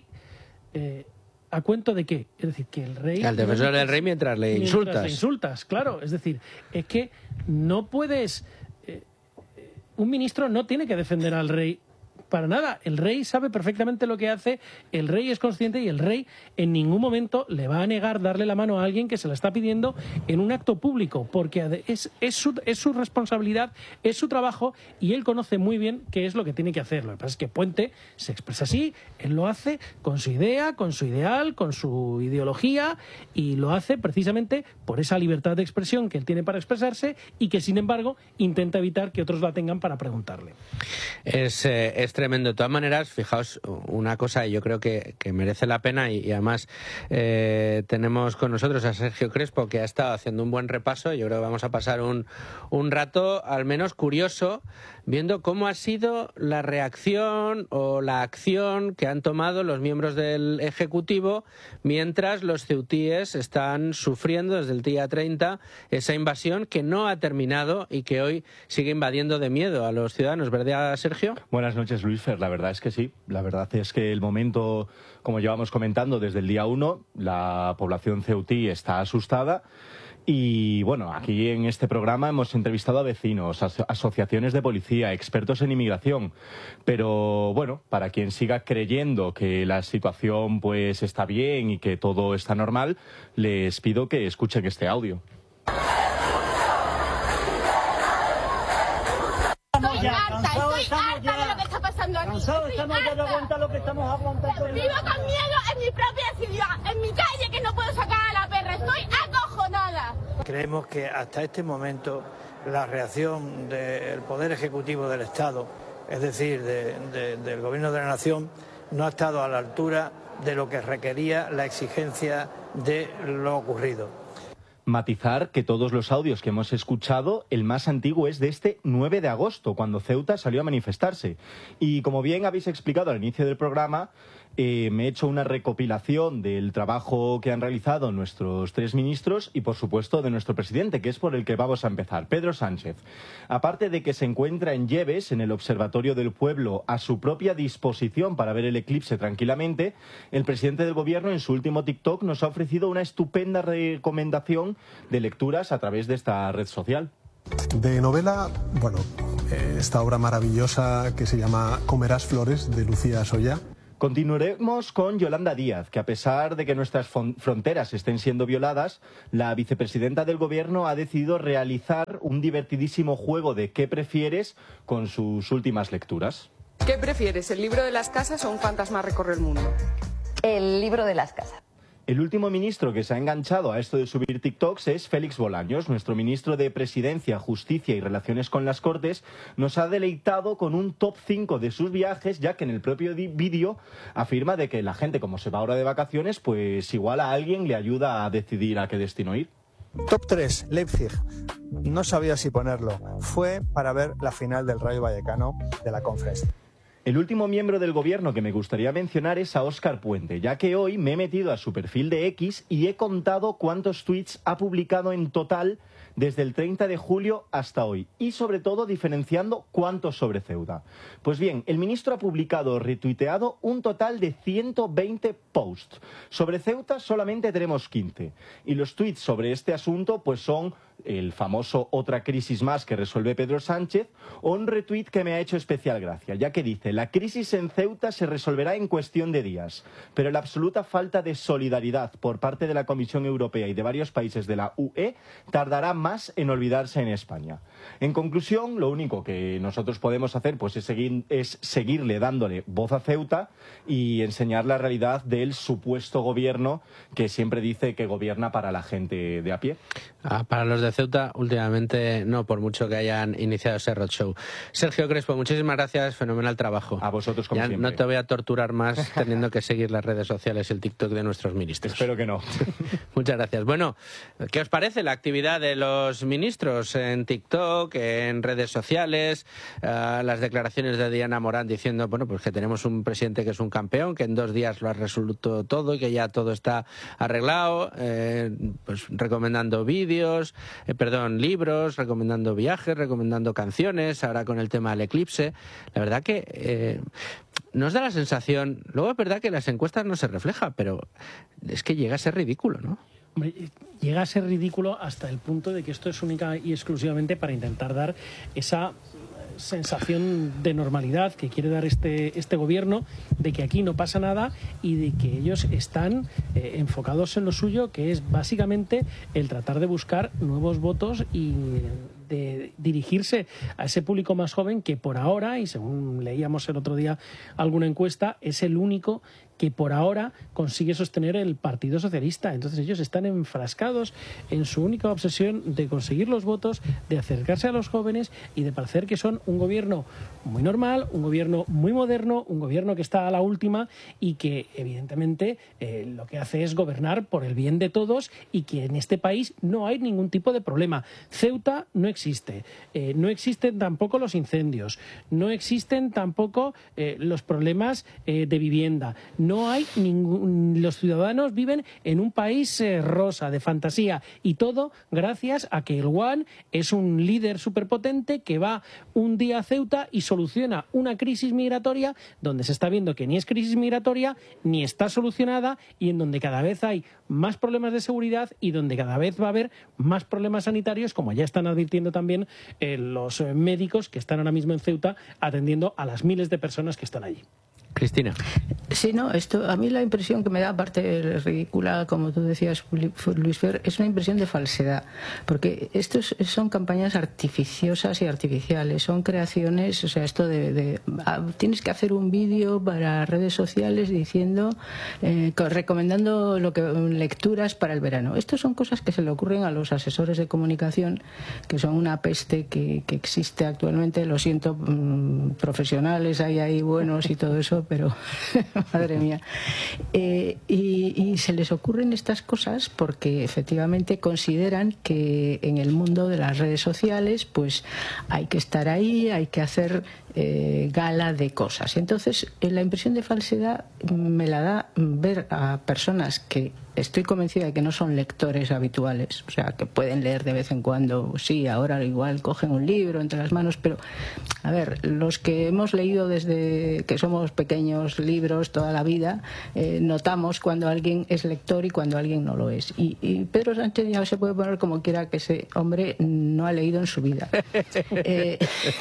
Eh, ¿A cuento de qué? Es decir, que el rey... Al defensor del rey mientras le mientras insultas. le insultas, claro. Es decir, es que no puedes... Eh, un ministro no tiene que defender al rey para nada. El rey sabe perfectamente lo que hace, el rey es consciente y el rey en ningún momento le va a negar darle la mano a alguien que se la está pidiendo en un acto público, porque es, es, su, es su responsabilidad, es su trabajo y él conoce muy bien qué es lo que tiene que hacer. Lo que pasa es que Puente se expresa así, él lo hace con su idea, con su ideal, con su ideología y lo hace precisamente por esa libertad de expresión que él tiene para expresarse y que sin embargo intenta evitar que otros la tengan para preguntarle. Es, eh, es tremendo. De todas maneras, fijaos una cosa, y yo creo que, que merece la pena, y, y además eh, tenemos con nosotros a Sergio Crespo, que ha estado haciendo un buen repaso. Yo creo que vamos a pasar un, un rato al menos curioso viendo cómo ha sido la reacción o la acción que han tomado los miembros del Ejecutivo mientras los ceutíes están sufriendo desde el día treinta esa invasión que no ha terminado y que hoy sigue invadiendo de miedo a los ciudadanos, ¿verdad, Sergio? Buenas noches, Luis Fer. La verdad es que sí. La verdad es que el momento, como llevamos comentando desde el día uno, la población ceutí está asustada. Y bueno, aquí en este programa hemos entrevistado a vecinos, aso- asociaciones de policía, expertos en inmigración. Pero bueno, para quien siga creyendo que la situación pues está bien y que todo está normal, les pido que escuchen este audio. Estoy harta, estoy harta de lo que está pasando aquí. Cansados estamos ya de aguantar lo que estamos aguantando. Vivo con miedo en mi propia ciudad, en mi calle, que no puedo sacar a la perra. Estoy acojonada. Creemos que hasta este momento la reacción del Poder Ejecutivo del Estado, es decir, de, de, del Gobierno de la Nación, no ha estado a la altura de lo que requería la exigencia de lo ocurrido. Matizar que todos los audios que hemos escuchado, el más antiguo es de este nueve de agosto, cuando Ceuta salió a manifestarse. Y como bien habéis explicado al inicio del programa, eh, me he hecho una recopilación del trabajo que han realizado nuestros tres ministros y, por supuesto, de nuestro presidente, que es por el que vamos a empezar, Pedro Sánchez. Aparte de que se encuentra en Lleves, en el Observatorio del Pueblo, a su propia disposición para ver el eclipse tranquilamente, el presidente del Gobierno en su último TikTok nos ha ofrecido una estupenda recomendación de lecturas a través de esta red social. De novela, bueno, eh, esta obra maravillosa que se llama Comerás flores, de Lucía Soya. Continuaremos con Yolanda Díaz, que a pesar de que nuestras fronteras estén siendo violadas, la vicepresidenta del Gobierno ha decidido realizar un divertidísimo juego de ¿qué prefieres? Con sus últimas lecturas. ¿Qué prefieres, el libro de las casas o un fantasma recorre el mundo? El libro de las casas. El último ministro que se ha enganchado a esto de subir TikToks es Félix Bolaños. Nuestro ministro de Presidencia, Justicia y Relaciones con las Cortes nos ha deleitado con un top cinco de sus viajes, ya que en el propio vídeo afirma de que la gente, como se va ahora de vacaciones, pues igual a alguien le ayuda a decidir a qué destino ir. Top tres, Leipzig. No sabía si ponerlo. Fue para ver la final del Rayo Vallecano de la Conference. El último miembro del Gobierno que me gustaría mencionar es a Óscar Puente, ya que hoy me he metido a su perfil de X y he contado cuántos tweets ha publicado en total desde el treinta de julio hasta hoy, y sobre todo diferenciando cuántos sobre Ceuta. Pues bien, el ministro ha publicado o retuiteado un total de ciento veinte posts. Sobre Ceuta solamente tenemos quince, y los tweets sobre este asunto pues son el famoso otra crisis más que resuelve Pedro Sánchez, o un retweet que me ha hecho especial gracia, ya que dice: la crisis en Ceuta se resolverá en cuestión de días, pero la absoluta falta de solidaridad por parte de la Comisión Europea y de varios países de la U E tardará más en olvidarse en España. En conclusión, lo único que nosotros podemos hacer pues es, seguir, es seguirle dándole voz a Ceuta y enseñar la realidad del supuesto gobierno que siempre dice que gobierna para la gente de a pie. Ah, para los de Ceuta, últimamente no, por mucho que hayan iniciado ese roadshow. Sergio Crespo, muchísimas gracias, fenomenal trabajo. A vosotros, como ya siempre. No te voy a torturar más teniendo que seguir las redes sociales y el TikTok de nuestros ministros. Espero que no. Muchas gracias. Bueno, ¿qué os parece la actividad de los ministros en TikTok, en redes sociales? Uh, las declaraciones de Diana Morán diciendo, bueno, pues que tenemos un presidente que es un campeón, que en dos días lo ha resuelto todo y que ya todo está arreglado, eh, pues recomendando vídeos, eh, perdón, libros, recomendando viajes, recomendando canciones, ahora con el tema del eclipse. La verdad que eh, nos da la sensación, luego es verdad que en las encuestas no se refleja, pero es que llega a ser ridículo, ¿no? Hombre, llega a ser ridículo hasta el punto de que esto es única y exclusivamente para intentar dar esa sensación de normalidad que quiere dar este, este gobierno, de que aquí no pasa nada y de que ellos están eh, enfocados en lo suyo, que es básicamente el tratar de buscar nuevos votos y de dirigirse a ese público más joven que por ahora, y según leíamos el otro día alguna encuesta, es el único que por ahora consigue sostener el Partido Socialista. Entonces ellos están enfrascados en su única obsesión de conseguir los votos, de acercarse a los jóvenes y de parecer que son un gobierno muy normal, un gobierno muy moderno, un gobierno que está a la última y que evidentemente eh, lo que hace es gobernar por el bien de todos y que en este país no hay ningún tipo de problema. Ceuta no existe, eh, no existen tampoco los incendios, no existen tampoco eh, los problemas eh, de vivienda, no hay ningún... Los ciudadanos viven en un país eh, rosa, de fantasía, y todo gracias a que el One es un líder superpotente que va un día a Ceuta y soluciona una crisis migratoria donde se está viendo que ni es crisis migratoria ni está solucionada y en donde cada vez hay más problemas de seguridad y donde cada vez va a haber más problemas sanitarios, como ya están advirtiendo también eh, los eh, médicos que están ahora mismo en Ceuta atendiendo a las miles de personas que están allí. Cristina. Sí, no, esto a mí la impresión que me da, aparte ridícula, como tú decías, Luis Fer, es una impresión de falsedad, porque estos son campañas artificiosas y artificiales, son creaciones, o sea, esto de, de ah, tienes que hacer un vídeo para redes sociales diciendo, eh, recomendando lo que lecturas para el verano. Estas son cosas que se le ocurren a los asesores de comunicación, que son una peste que, que existe actualmente. Lo siento, mmm, profesionales hay ahí buenos y todo eso, pero madre mía. Eh, y, y se les ocurren estas cosas porque efectivamente consideran que en el mundo de las redes sociales pues hay que estar ahí, hay que hacer eh, gala de cosas. Entonces, eh, la impresión de falsedad me la da ver a personas que estoy convencida de que no son lectores habituales, o sea, que pueden leer de vez en cuando, sí, ahora igual cogen un libro entre las manos, pero, a ver, los que hemos leído desde que somos pequeños libros toda la vida, eh, notamos cuando alguien es lector y cuando alguien no lo es. Y, y Pedro Sánchez ya se puede poner como quiera que ese hombre no ha leído en su vida. Eh,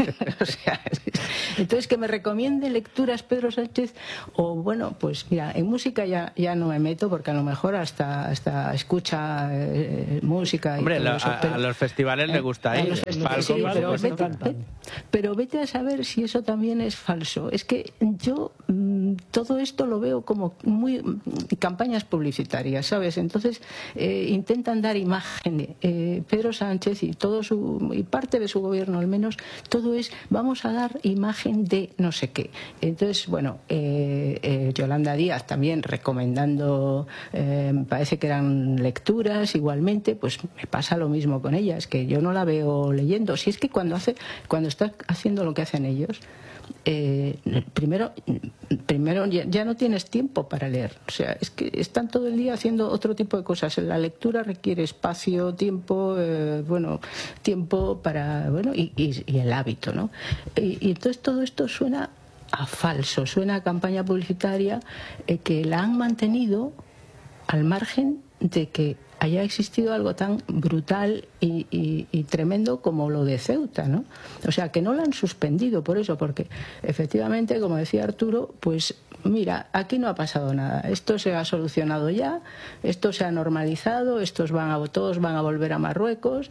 o sea, entonces, que me recomiende lecturas Pedro Sánchez, o bueno, pues mira, en música ya, ya no me meto porque a lo mejor hasta, hasta escucha eh, música. Hombre, y todo lo, eso, a, pero, a los festivales eh, le gusta ir. Sí, pero, vete, vete, pero vete a saber si eso también es falso. Es que yo mmm, todo esto lo veo como muy mmm, campañas publicitarias, ¿sabes? Entonces eh, intentan dar imagen. Eh, Pedro Sánchez y todo su y parte de su gobierno al menos, todo es vamos a dar imagen de no sé qué. Entonces, bueno, eh, eh, Yolanda Díaz también recomendando eh, me parece que eran lecturas igualmente, pues me pasa lo mismo con ella, es que yo no la veo leyendo. Si es que cuando hace, cuando está haciendo lo que hacen ellos, eh, primero, primero ya, ya no tienes tiempo para leer, o sea, es que están todo el día haciendo otro tipo de cosas. La lectura requiere espacio, tiempo, eh, bueno, tiempo para, bueno, y, y, y el hábito, ¿no? Y, y entonces todo esto suena a falso, suena a campaña publicitaria eh, que la han mantenido al margen de que haya existido algo tan brutal y, y, y tremendo como lo de Ceuta, ¿no? O sea, que no la han suspendido por eso, porque efectivamente, como decía Arturo, pues mira, aquí no ha pasado nada, esto se ha solucionado ya, esto se ha normalizado, estos van a, todos van a volver a Marruecos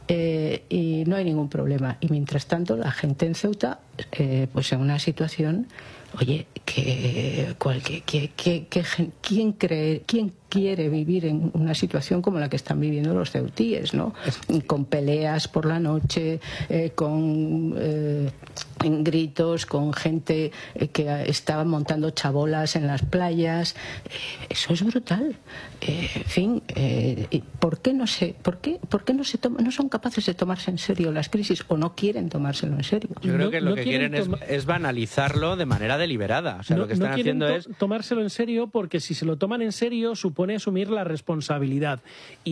eh, y no hay ningún problema. Y mientras tanto, la gente en Ceuta, eh, pues en una situación, oye, que, cual, que, que, que, que ¿quién cree, quién quiere vivir en una situación como la que están viviendo los ceutíes, ¿no? Con peleas por la noche, eh, con eh, en gritos, con gente eh, que está montando chabolas en las playas. Eh, eso es brutal. Eh, en fin, eh, ¿por qué no se, por qué, por qué no se toma, no son capaces de tomarse en serio las crisis o no quieren tomárselo en serio? Yo creo no, que lo no que quieren, quieren es, es banalizarlo de manera deliberada. O sea, no, lo que están no quieren haciendo to es tomárselo en serio, porque si se lo toman en serio supone asumir la responsabilidad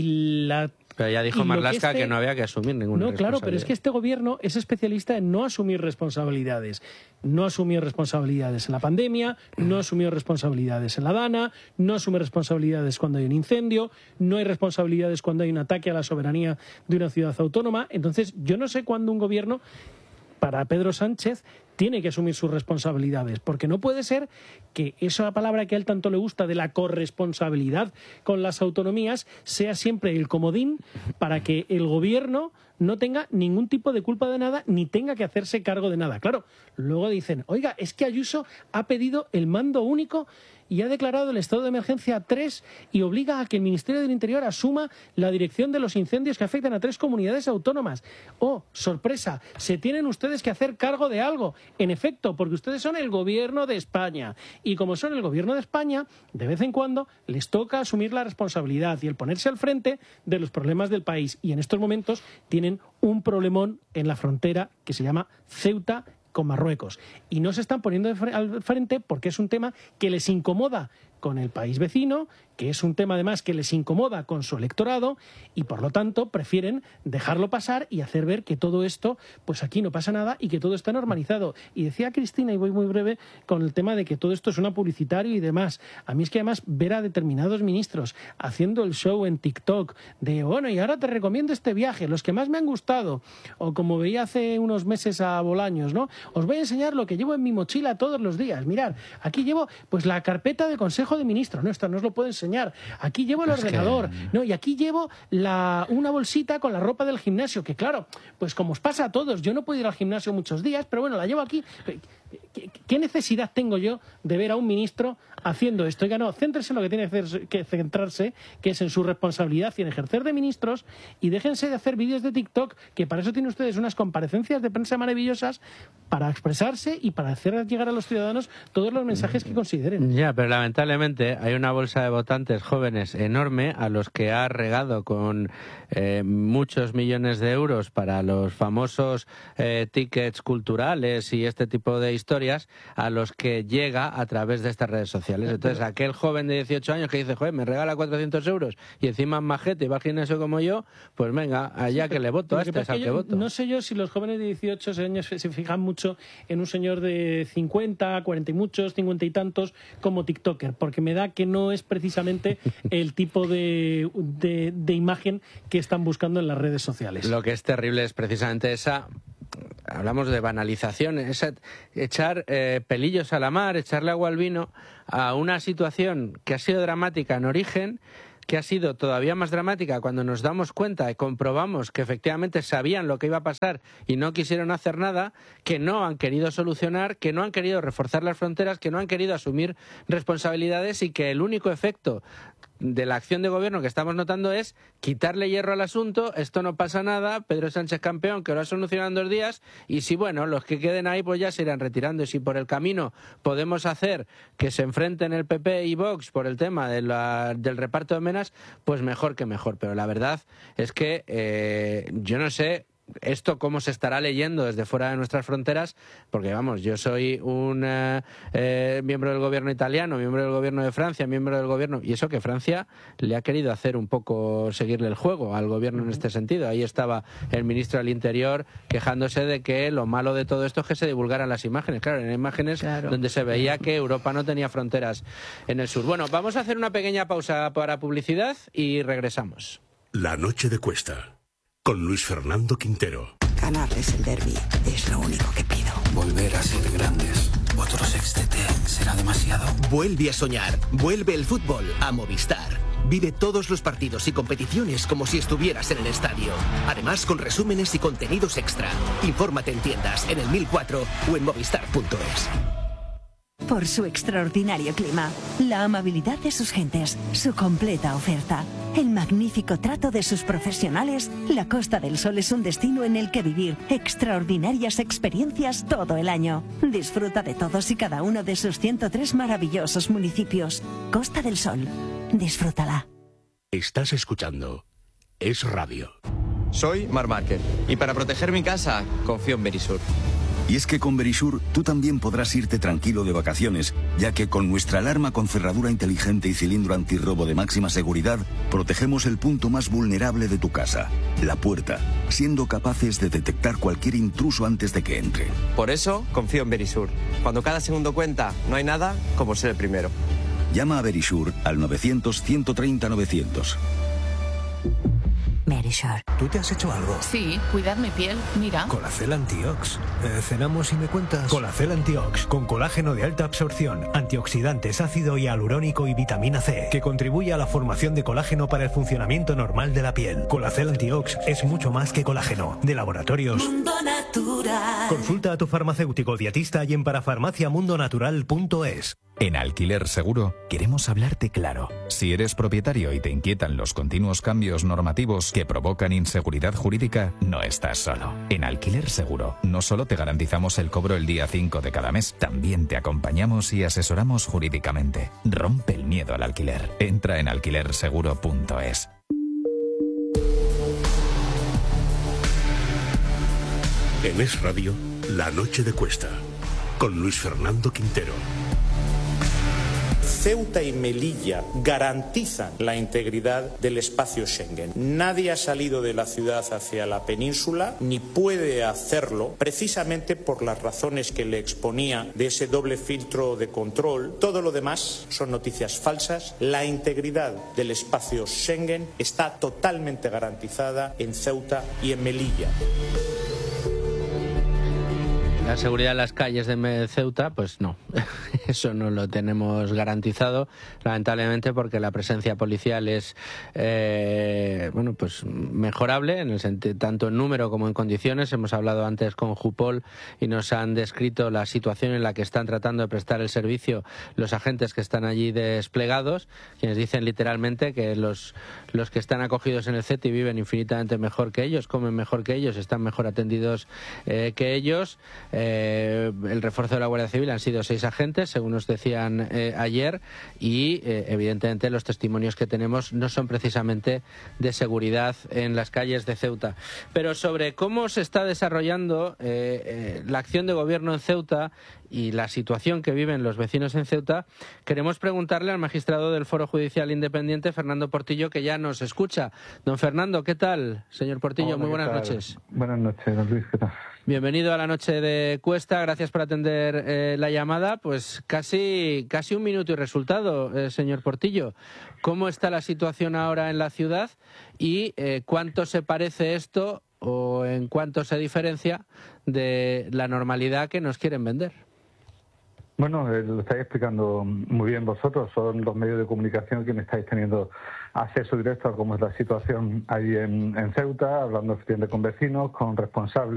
y la Pero ya dijo Marlaska que, este... que no había que asumir ninguna no, responsabilidad. Claro, pero es que este gobierno es especialista en no asumir responsabilidades. No asumió responsabilidades en la pandemia, no asumió responsabilidades en la Dana, no asume responsabilidades cuando hay un incendio, no hay responsabilidades cuando hay un ataque a la soberanía de una ciudad autónoma. Entonces, yo no sé cuándo un gobierno, para Pedro Sánchez, tiene que asumir sus responsabilidades, porque no puede ser que esa palabra que a él tanto le gusta de la corresponsabilidad con las autonomías sea siempre el comodín para que el gobierno no tenga ningún tipo de culpa de nada ni tenga que hacerse cargo de nada. Claro, luego dicen, oiga, es que Ayuso ha pedido el mando único y ha declarado el estado de emergencia tres y obliga a que el Ministerio del Interior asuma la dirección de los incendios que afectan a tres comunidades autónomas. ¡Oh, sorpresa! Se tienen ustedes que hacer cargo de algo. En efecto, porque ustedes son el gobierno de España. Y como son el gobierno de España, de vez en cuando les toca asumir la responsabilidad y el ponerse al frente de los problemas del país. Y en estos momentos tienen un problemón en la frontera que se llama Ceuta con Marruecos. Y no se están poniendo al frente porque es un tema que les incomoda con el país vecino, que es un tema además que les incomoda con su electorado y por lo tanto prefieren dejarlo pasar y hacer ver que todo esto, pues aquí no pasa nada y que todo está normalizado. Y decía Cristina, y voy muy breve, con el tema de que todo esto es una publicitario y demás. A mí es que además ver a determinados ministros haciendo el show en TikTok de, bueno, y ahora te recomiendo este viaje, los que más me han gustado, o como veía hace unos meses a Bolaños, ¿no? Os voy a enseñar lo que llevo en mi mochila todos los días. Mirad, aquí llevo pues la carpeta de consejo de ministros, no, esto no os lo puedo enseñar. Aquí llevo el es ordenador, que... no, y aquí llevo la, una bolsita con la ropa del gimnasio, que claro, pues como os pasa a todos, yo no puedo ir al gimnasio muchos días, pero bueno, la llevo aquí. ¿Qué, qué necesidad tengo yo de ver a un ministro haciendo esto? Oiga, no, céntrese en lo que tiene que, hacer, que centrarse, que es en su responsabilidad y en ejercer de ministros, y déjense de hacer vídeos de TikTok, que para eso tienen ustedes unas comparecencias de prensa maravillosas para expresarse y para hacer llegar a los ciudadanos todos los mensajes que consideren. Ya, pero lamentablemente hay una bolsa de votantes jóvenes enorme a los que ha regado con eh, muchos millones de euros para los famosos eh, tickets culturales y este tipo de historias, a los que llega a través de estas redes sociales. Entonces, aquel joven de dieciocho años que dice, joder, me regala cuatrocientos euros y encima es majete y va al gimnasio como yo, pues venga, allá sí, que le voto a este, es al que, que voto. No sé yo si los jóvenes de dieciocho años se fijan mucho en un señor de cincuenta, cuarenta y muchos, cincuenta y tantos como TikToker, porque me da que no es precisamente el tipo de, de, de imagen que están buscando en las redes sociales. Lo que es terrible es precisamente esa... Hablamos de banalización, es echar eh, pelillos a la mar, echarle agua al vino a una situación que ha sido dramática en origen, que ha sido todavía más dramática cuando nos damos cuenta y comprobamos que efectivamente sabían lo que iba a pasar y no quisieron hacer nada, que no han querido solucionar, que no han querido reforzar las fronteras, que no han querido asumir responsabilidades y que el único efecto de la acción de gobierno que estamos notando es quitarle hierro al asunto, esto no pasa nada, Pedro Sánchez campeón, que lo ha solucionado en dos días, y si, bueno, los que queden ahí pues ya se irán retirando, y si por el camino podemos hacer que se enfrenten el P P y Vox por el tema de la, del reparto de menas, pues mejor que mejor, pero la verdad es que eh, yo no sé esto cómo se estará leyendo desde fuera de nuestras fronteras, porque vamos, yo soy un eh, eh, miembro del gobierno italiano, miembro del gobierno de Francia, miembro del gobierno, y eso que Francia le ha querido hacer un poco seguirle el juego al gobierno en este sentido. Ahí estaba el ministro del Interior quejándose de que lo malo de todo esto es que se divulgaran las imágenes, claro, en imágenes claro. donde se veía que Europa no tenía fronteras en el sur. Bueno, vamos a hacer una pequeña pausa para publicidad y regresamos. La noche de Cuesta, con Luis Fernando Quintero. Ganarles el derbi es lo único que pido. Volver a ser grandes. Otro sextete será demasiado. Vuelve a soñar. Vuelve el fútbol a Movistar. Vive todos los partidos y competiciones como si estuvieras en el estadio. Además, con resúmenes y contenidos extra. Infórmate en tiendas, en el mil cuatro o en movistar punto es. Por su extraordinario clima, la amabilidad de sus gentes, su completa oferta, el magnífico trato de sus profesionales, la Costa del Sol es un destino en el que vivir extraordinarias experiencias todo el año. Disfruta de todos y cada uno de sus ciento tres maravillosos municipios. Costa del Sol, disfrútala. Estás escuchando Es Radio. Soy Marc Márquez y para proteger mi casa confío en Verisur. Y es que con Verisur tú también podrás irte tranquilo de vacaciones, ya que con nuestra alarma con cerradura inteligente y cilindro antirrobo de máxima seguridad, protegemos el punto más vulnerable de tu casa, la puerta, siendo capaces de detectar cualquier intruso antes de que entre. Por eso confío en Verisur. Cuando cada segundo cuenta, no hay nada como ser el primero. Llama a Verisur al novecientos, ciento treinta, novecientos. Verisur. ¿Tú te has hecho algo? Sí, cuidar mi piel, mira. Colacel Antiox. Eh, cenamos y me cuentas. Colacel Antiox, con colágeno de alta absorción, antioxidantes, ácido hialurónico y vitamina C, que contribuye a la formación de colágeno para el funcionamiento normal de la piel. Colacel Antiox es mucho más que colágeno. De laboratorios Mundo Natural. Consulta a tu farmacéutico dietista y en parafarmaciamundonatural punto es. En Alquiler Seguro queremos hablarte claro. Si eres propietario y te inquietan los continuos cambios normativos que provocan inseguridad jurídica, no estás solo. En Alquiler Seguro no solo te garantizamos el cobro el día cinco de cada mes, también te acompañamos y asesoramos jurídicamente. Rompe el miedo al alquiler. Entra en alquiler seguro punto es. En Es Radio, La Noche de Cuesta, con Luis Fernando Quintero. Ceuta y Melilla garantizan la integridad del espacio Schengen. Nadie ha salido de la ciudad hacia la península, ni puede hacerlo, precisamente por las razones que le exponía de ese doble filtro de control. Todo lo demás son noticias falsas. La integridad del espacio Schengen está totalmente garantizada en Ceuta y en Melilla. La seguridad en las calles de Ceuta, pues no, eso no lo tenemos garantizado, lamentablemente, porque la presencia policial es eh, bueno, pues mejorable, en el sentido, tanto en número como en condiciones. Hemos hablado antes con Jupol y nos han descrito la situación en la que están tratando de prestar el servicio los agentes que están allí desplegados, quienes dicen literalmente que los, los que están acogidos en el C E T I viven infinitamente mejor que ellos, comen mejor que ellos, están mejor atendidos eh, que ellos. Eh, el refuerzo de la Guardia Civil han sido seis agentes, según nos decían eh, ayer, y eh, evidentemente los testimonios que tenemos no son precisamente de seguridad en las calles de Ceuta. Pero sobre cómo se está desarrollando eh, eh, la acción de gobierno en Ceuta y la situación que viven los vecinos en Ceuta, queremos preguntarle al magistrado del Foro Judicial Independiente, Fernando Portillo, que ya nos escucha. Don Fernando, ¿qué tal? Señor Portillo, Hola, muy buenas tal? noches. Buenas noches, don Luis, ¿qué tal? Bienvenido a la noche de Cuesta, gracias por atender eh, la llamada. Pues casi, casi un minuto y resultado, eh, señor Portillo. ¿Cómo está la situación ahora en la ciudad y eh, cuánto se parece esto o en cuánto se diferencia de la normalidad que nos quieren vender? Bueno, eh, lo estáis explicando muy bien vosotros, son los medios de comunicación quienes estáis teniendo acceso directo a cómo es la situación ahí en, en Ceuta, hablando efectivamente con vecinos, con responsables